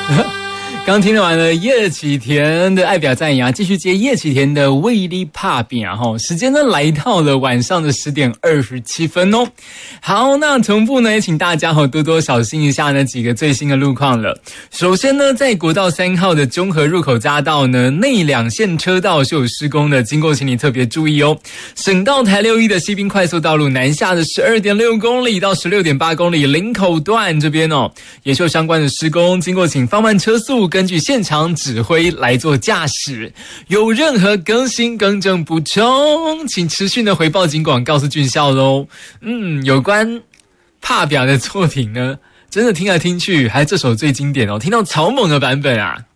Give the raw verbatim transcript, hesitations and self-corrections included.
刚听完了叶启田的《爱表赞扬》，继续接叶启田的《为你打拼》啊！哈，时间呢来到了晚上的十点二十七分哦。好，那同步呢，也请大家哈多多小心一下呢几个最新的路况了。首先呢，在国道三号的中和入口匝道呢，内两线车道是有施工的，经过请你特别注意哦。省道台六一的西滨快速道路南下的十二点六公里到十六点八公里林口段这边哦，也是有相关的施工，经过请放慢车速。根据现场指挥来做驾驶，有任何更新更正补充，请持续的回报警广告诉俊孝咯。嗯，有关帕表的作品呢，真的听来听去，还这首最经典哦，听到草蜢的版本啊。